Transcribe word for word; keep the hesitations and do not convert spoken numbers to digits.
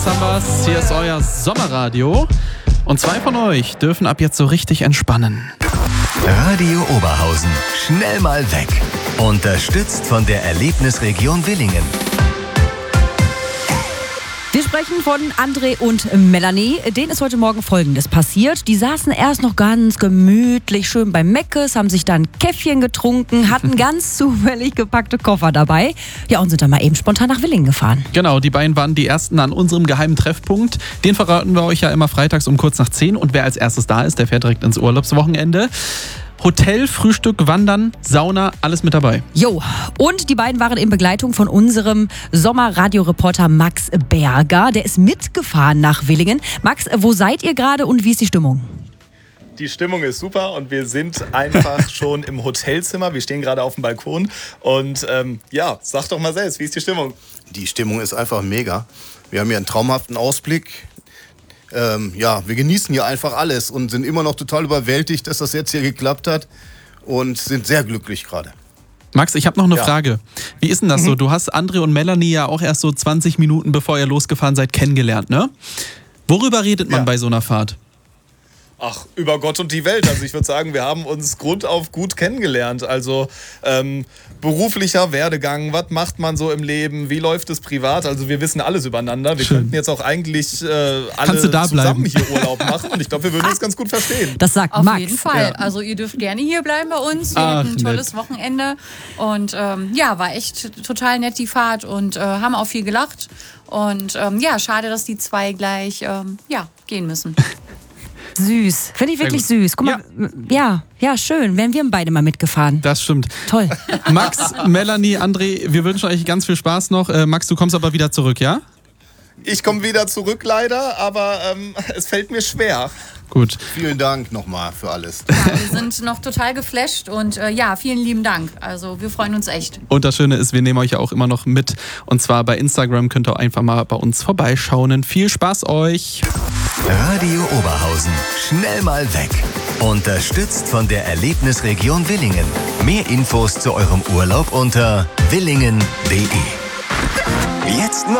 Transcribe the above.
haben wir's. Hier ist euer Sommerradio. Und zwei von euch dürfen ab jetzt so richtig entspannen. Radio Oberhausen. Schnell mal weg. Unterstützt von der Erlebnisregion Willingen. Wir sprechen von André und Melanie. Denen ist heute Morgen Folgendes passiert. Die saßen erst noch ganz gemütlich schön beim Meckes, haben sich dann Käffchen getrunken, hatten ganz zufällig gepackte Koffer dabei. Ja, und sind dann mal eben spontan nach Willingen gefahren. Genau, die beiden waren die Ersten an unserem geheimen Treffpunkt. Den verraten wir euch ja immer freitags um kurz nach zehn. Und wer als erstes da ist, der fährt direkt ins Urlaubswochenende. Hotel, Frühstück, Wandern, Sauna, alles mit dabei. Jo, und die beiden waren in Begleitung von unserem Sommerradioreporter Max Berger. Der ist mitgefahren nach Willingen. Max, wo seid ihr gerade und wie ist die Stimmung? Die Stimmung ist super und wir sind einfach schon im Hotelzimmer. Wir stehen gerade auf dem Balkon und ähm, ja, sag doch mal selbst, wie ist die Stimmung? Die Stimmung ist einfach mega. Wir haben hier einen traumhaften Ausblick. Ähm, ja, wir genießen hier einfach alles und sind immer noch total überwältigt, dass das jetzt hier geklappt hat und sind sehr glücklich gerade. Max, ich habe noch eine Ja. Frage. Wie ist denn das Mhm. so? Du hast André und Melanie ja auch erst so zwanzig Minuten, bevor ihr losgefahren seid, kennengelernt, ne? Worüber redet man Ja. bei so einer Fahrt? Ach, über Gott und die Welt. Also ich würde sagen, wir haben uns grundauf gut kennengelernt. Also ähm, beruflicher Werdegang, was macht man so im Leben, wie läuft es privat? Also wir wissen alles übereinander. Wir Schön. könnten jetzt auch eigentlich äh, Kannst du alle da zusammen bleiben? hier Urlaub machen und ich glaube, wir würden uns ganz gut verstehen. Das sagt Auf Max. jeden Fall. Ja. Also ihr dürft gerne hier bleiben bei uns. Wir Ach, hatten ein tolles nett. Wochenende. Und ähm, ja, war echt total nett die Fahrt und äh, haben auch viel gelacht. Und ähm, ja, schade, dass die zwei gleich ähm, ja, gehen müssen. Süß. Finde ich wirklich Sehr gut. süß. Guck mal, ja. ja, schön. Wären wir beide mal mitgefahren. Das stimmt. Toll. Max, Melanie, André, wir wünschen euch ganz viel Spaß noch. Äh, Max, du kommst aber wieder zurück, ja? Ich komme wieder zurück leider, aber ähm, es fällt mir schwer. Gut. Vielen Dank nochmal für alles. Ja, wir sind noch total geflasht und äh, ja, vielen lieben Dank. Also wir freuen uns echt. Und das Schöne ist, wir nehmen euch ja auch immer noch mit. Und zwar bei Instagram könnt ihr einfach mal bei uns vorbeischauen. Viel Spaß euch! Radio Oberhausen. Schnell mal weg. Unterstützt von der Erlebnisregion Willingen. Mehr Infos zu eurem Urlaub unter willingen punkt de. Jetzt noch